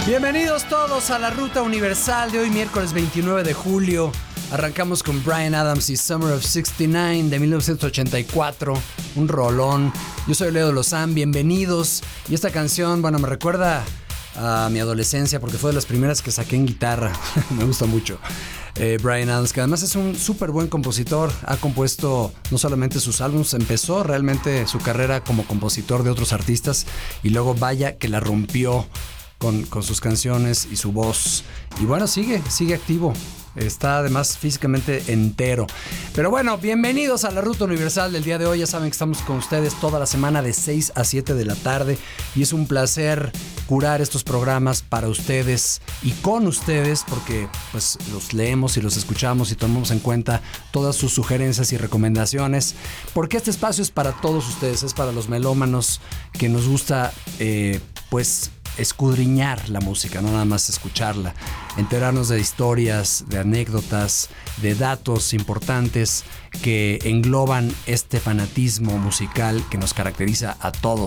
Bienvenidos todos a la Ruta Universal de hoy, miércoles 29 de julio. Arrancamos con Bryan Adams y Summer of '69 de 1984, un rolón. Yo soy Leo Lozán, bienvenidos. Y esta canción, bueno, me recuerda a mi adolescencia porque fue de las primeras que saqué en guitarra. Me gusta mucho. Bryan Adams, que además es un súper buen compositor, ha compuesto no solamente sus álbumes, empezó realmente su carrera como compositor de otros artistas y luego vaya que la rompió con sus canciones y su voz. Y bueno, sigue activo. Está además físicamente entero. Pero bueno, bienvenidos a la Ruta Universal del día de hoy. Ya saben que estamos con ustedes toda la semana de 6 a 7 de la tarde. Y es un placer curar estos programas para ustedes y con ustedes, porque pues los leemos y los escuchamos y tomamos en cuenta todas sus sugerencias y recomendaciones. Porque este espacio es para todos ustedes, es para los melómanos que nos gusta pues escudriñar la música, no nada más escucharla, enterarnos de historias, de anécdotas, de datos importantes que engloban este fanatismo musical que nos caracteriza a todos.